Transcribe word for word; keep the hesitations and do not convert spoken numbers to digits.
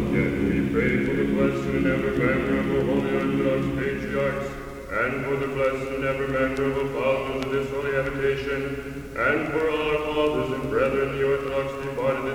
Yet we pray for the blessed and ever member of the Holy Orthodox Patriarchs, and for the blessed and ever member of the fathers of this holy habitation, and for all our fathers and brethren, the Orthodox departed